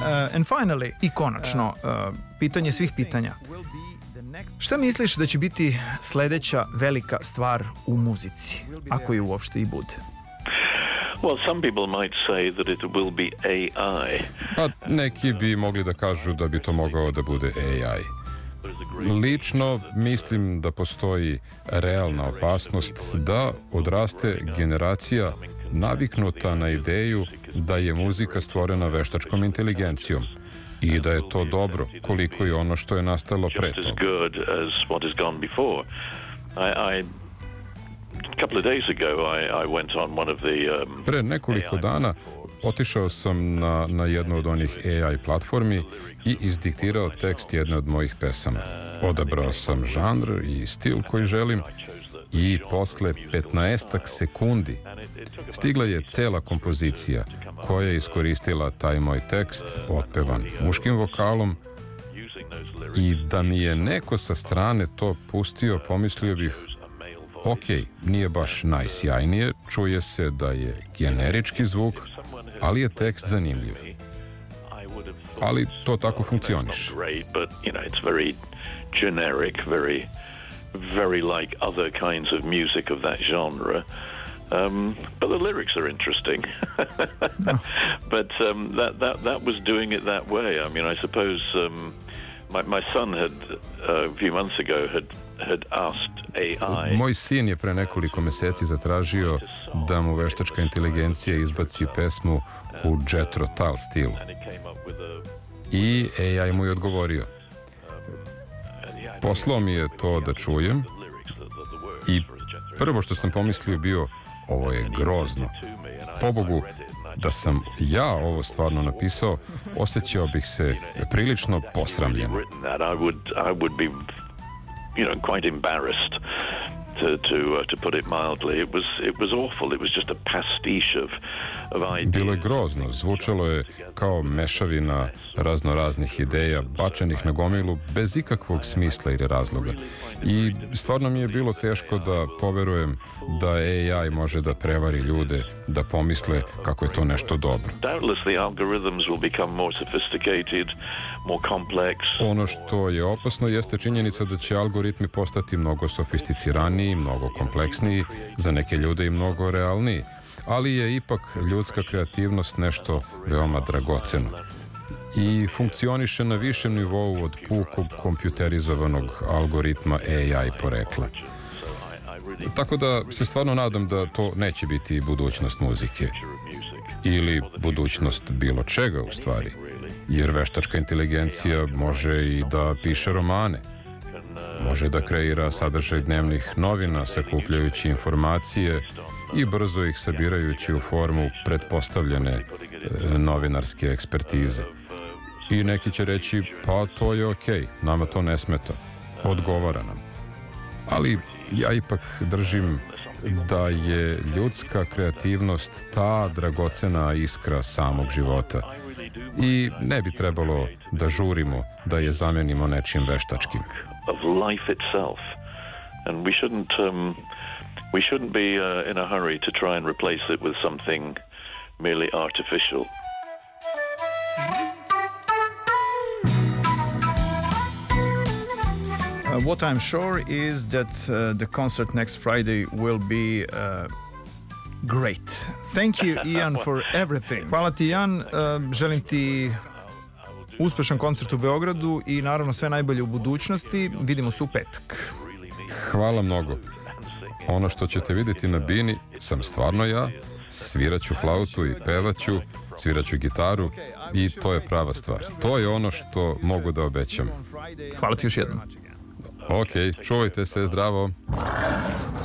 And finally, i konačno, pitanje svih pitanja. Šta misliš da će biti sledeća velika stvar u muzici, ako je uopšte i bude? Well, some people might say that it will be AI. Pa neki bi mogli da kažu da bi to mogao da bude AI. Lično mislim da postoji realna opasnost da odraste generacija naviknuta na ideju da je muzika stvorena veštačkom inteligencijom i da je to dobro koliko i ono što je nastalo pre toga. Pre nekoliko dana otišao sam na jednu od onih AI platformi i izdiktirao tekst jedne od mojih pesama. Odabrao sam žanr i stil koji želim i posle 15 sekundi stigla je cela kompozicija koja je iskoristila taj moj tekst, otpevan muškim vokalom, i da mi je neko sa strane to pustio, pomislio bih, ok, nije baš najsjajnije, čuje se da je generički zvuk, ali je tekst zanimljiv. Ali to tako funkcioniše. Very like other kinds of music of that genre. But the lyrics are interesting. But that was doing it that way. I mean, I suppose my son had a few months ago had asked AI. Moj sin je pre nekoliko meseci zatražio da mu veštačka inteligencija izbaci pesmu u Jethro Tull stilu. I AI mu je odgovorio. Poslao mi je to da čujem i prvo što sam pomislio bio, ovo je grozno. Pobogu, da sam ja ovo stvarno napisao, osjećao bih se prilično posramljeno. Quite embarrassed to put it mildly. It was awful. It was just a pastiche of ideas. Bilo je grozno, zvučalo je kao mešavina raznoraznih ideja, bačenih na gomilu bez ikakvog smisla ili razloga. I stvarno mi je bilo teško da poverujem da AI može da prevari ljude, da pomisle kako je to nešto dobro. Doubtless the algorithms will become more sophisticated, more complex. Ono što je opasno jeste činjenica da će algoritmi postati mnogo sofisticiraniji, mnogo kompleksniji, za neke ljude i mnogo realniji. Ali je ipak ljudska kreativnost nešto veoma dragoceno i funkcioniše na višem nivou od pukog kompjuterizovanog algoritma AI porekla. Tako da se stvarno nadam da to neće biti budućnost muzike ili budućnost bilo čega u stvari, jer veštačka inteligencija može i da piše romane, može da kreira sadržaj dnevnih novina sakupljajući informacije i brzo ih sabirajući u formu pretpostavljene novinarske ekspertize. I neki će reći, pa to je okej, nama to ne smeta, odgovara nam. Ali ja ipak držim da je ljudska kreativnost ta dragocena iskra samog života i ne bi trebalo da žurimo da je zamenimo nečim veštačkim. Of life itself, and we shouldn't be in a hurry to try and replace it with something merely artificial. What I'm sure is that the concert next Friday will be great. Thank you, Ian, for everything. Hvala ti, Ian. Želim ti uspešan koncert u Beogradu i naravno sve najbolje u budućnosti. Vidimo se u petak. Hvala mnogo. Ono što ćete vidjeti na bini sam stvarno ja. Sviraću flautu i pevaću, sviraću gitaru i to je prava stvar. To je ono što mogu da obećam. Hvala ti još jednom. Ok, čuvajte se, zdravo.